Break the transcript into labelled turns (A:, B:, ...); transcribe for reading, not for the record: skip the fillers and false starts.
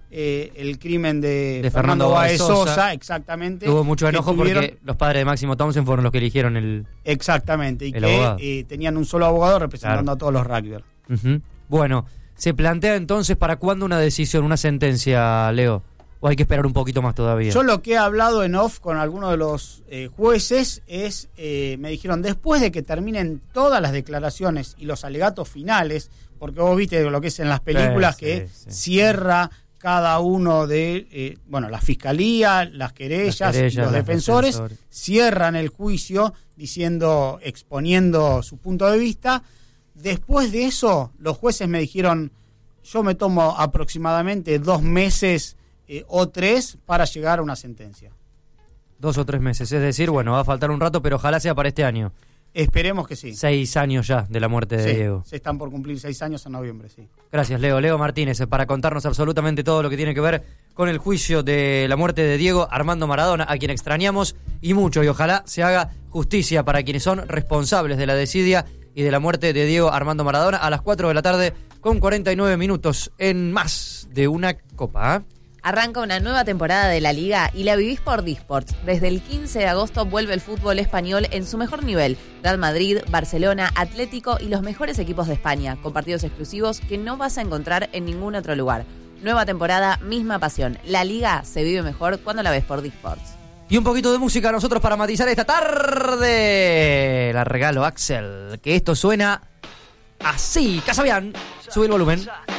A: el crimen de
B: Fernando
A: Báez
B: Sosa.
A: Sosa, exactamente.
B: Tuvo mucho enojo porque los padres de Máximo Townsend fueron los que eligieron el...
A: Exactamente, y
B: el abogado.
A: que tenían un solo abogado representando
B: Claro.
A: a todos los rugbyers.
B: Uh-huh. Bueno, ¿se plantea entonces para cuándo una decisión, una sentencia, Leo? ¿O hay que esperar un poquito más todavía?
A: Yo lo que he hablado en off con algunos de los jueces es, me dijeron, después de que terminen todas las declaraciones y los alegatos finales, porque vos viste lo que es en las películas,
B: Sí.
A: cierra cada uno de, la fiscalía, las querellas y los defensores, cierran el juicio exponiendo su punto de vista. Después de eso, los jueces me dijeron, yo me tomo aproximadamente 2 meses o 3 para llegar a una sentencia.
B: 2 o 3 meses, es decir, bueno, va a faltar un rato, pero ojalá sea para este año.
A: Esperemos que sí.
B: 6 años ya de la muerte de Diego.
A: Se están por cumplir 6 años en noviembre, sí.
B: Gracias, Leo. Leo Martínez, para contarnos absolutamente todo lo que tiene que ver con el juicio de la muerte de Diego Armando Maradona, a quien extrañamos y mucho, y ojalá se haga justicia para quienes son responsables de la desidia y de la muerte de Diego Armando Maradona a las 4 de la tarde con 49 minutos en Más de una Copa.
C: Arranca una nueva temporada de la Liga y la vivís por Disports. Desde el 15 de agosto vuelve el fútbol español en su mejor nivel. Real Madrid, Barcelona, Atlético y los mejores equipos de España, con partidos exclusivos que no vas a encontrar en ningún otro lugar. Nueva temporada, misma pasión. La Liga se vive mejor cuando la ves por Disports.
B: Y un poquito de música a nosotros para matizar esta tarde. La regalo, Axel, que esto suena así. Casabian, sube el volumen.